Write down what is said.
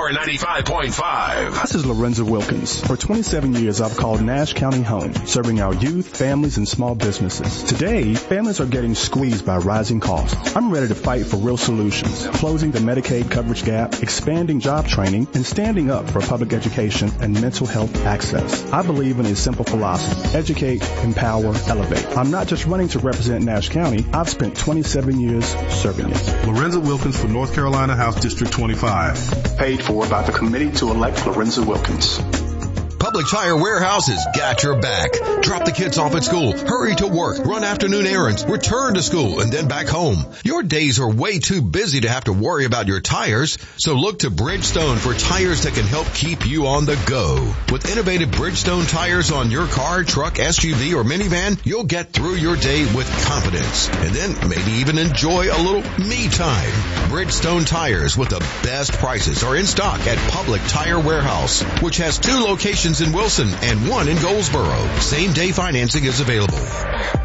Power 95.5. This is Lorenzo Wilkins. For 27 years, I've called Nash County home, serving our youth, families, and small businesses. Today, families are getting squeezed by rising costs. I'm ready to fight for real solutions, closing the Medicaid coverage gap, expanding job training, and standing up for public education and mental health access. I believe in a simple philosophy: educate, empower, elevate. I'm not just running to represent Nash County. I've spent 27 years serving it. Lorenzo Wilkins for North Carolina House District 25. Paid for by the committee to elect Lorenzo Wilkins. Public Tire Warehouse has got your back. Drop the kids off at school, hurry to work, run afternoon errands, return to school, and then back home. Your days are way too busy to have to worry about your tires, so look to Bridgestone for tires that can help keep you on the go. With innovative Bridgestone tires on your car, truck, SUV, or minivan, you'll get through your day with confidence, and then maybe even enjoy a little me time. Bridgestone tires with the best prices are in stock at Public Tire Warehouse, which has 2 locations in Wilson and 1 in Goldsboro. Same-day financing is available.